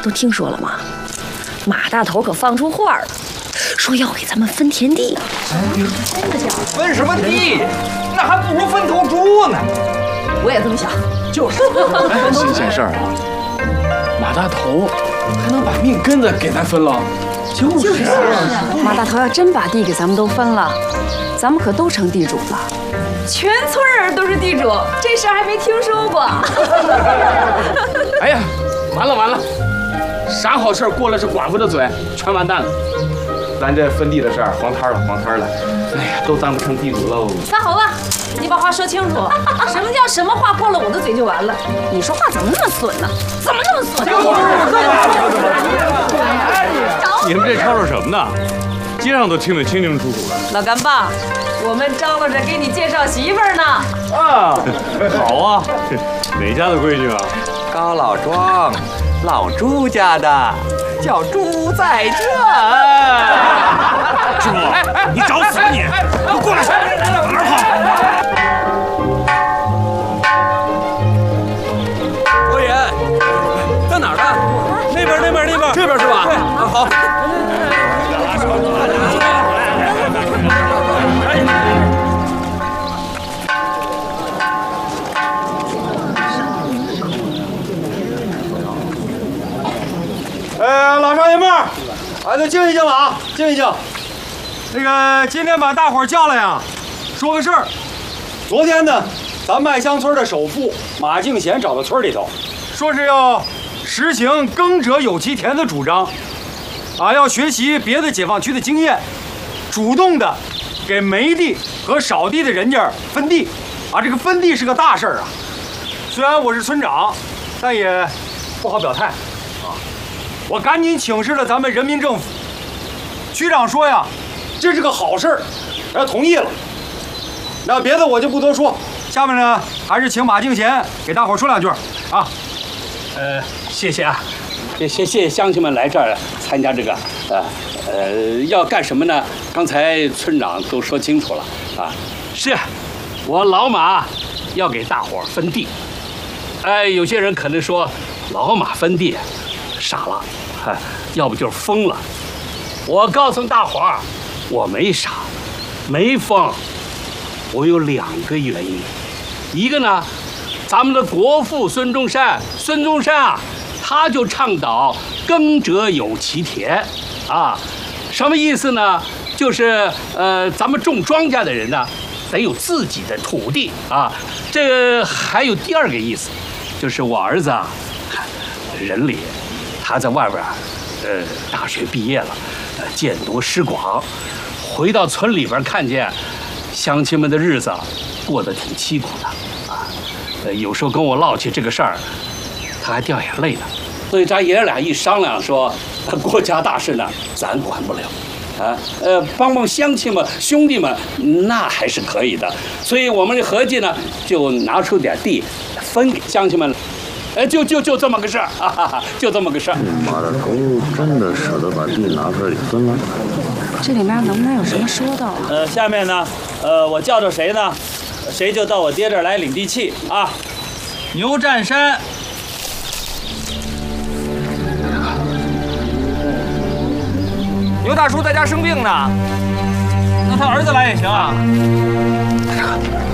都听说了吗？马大头可放出话了，说要给咱们分田地。真的假的？ 分什么地？那还不如分头猪呢。 我也这么想。就是。 新鲜事儿啊！马大头还能把命根子给咱分了？就是。 马大头要真把地给咱们都分了，咱们可都成地主了。 全村人都是地主，这事儿还没听说过。 哎呀，完了！啥好事过了是寡妇的嘴，全完蛋了。咱这分地的事儿黄摊了。哎呀，都当不成地主喽。 大猴子，你把话说清楚，什么叫什么话过了我的嘴就完了？你说话怎么那么损呢？怎么那么损？ 你们这吵吵什么呢？街上都听得清清楚楚的。 老干爸，我们张罗着给你介绍媳妇儿呢。 啊，好啊，哪家的闺女啊？ 高老庄，老朱家的，叫朱在这。 朱，你找死吧你！给我过来！哪儿跑？ 博远，在哪儿呢？那边，这边是吧？对，啊好。 老少爷们儿，都静一静了啊，静一静。那个，今天把大伙儿叫来呀，说个事儿。昨天呢，咱麦乡村的首富马敬贤找到村里头，说是要实行耕者有其田的主张，要学习别的解放区的经验，主动的给没地和少地的人家分地。这个分地是个大事儿啊。虽然我是村长，但也不好表态。我赶紧请示了咱们人民政府，区长说呀，这是个好事儿，同意了。那别的我就不多说，下面呢还是请马敬贤给大伙说两句啊。 谢谢啊，谢谢乡亲们来这儿参加这个，要干什么呢？刚才村长都说清楚了啊。是，我老马要给大伙分地。有些人可能说老马分地傻了，要不就是疯了。我告诉大伙儿，我没傻，没疯。我有2个原因，一个呢，咱们的国父孙中山啊，他就倡导耕者有其田啊，什么意思呢？就是咱们种庄稼的人呢，得有自己的土地啊。这个还有第2个意思，就是我儿子啊，人里他在外边大学毕业了，见多识广，回到村里边看见乡亲们的日子过得挺凄苦的啊，有时候跟我唠起这个事儿，他还掉眼泪呢。所以咱爷俩一商量说，国家大事呢，咱管不了。帮帮乡亲们、兄弟们，那还是可以的。所以我们合计呢，就拿出点地分给乡亲们了。就这么个事儿啊，就这么个事儿。 马大头真的舍得把地拿出来给分了？ 这里面能不能有什么说道啊？ 下面呢，我叫着谁呢，谁就到我爹这儿来领地契啊。牛占山。 牛大叔在家生病呢， 那他儿子来也行啊。 大哥，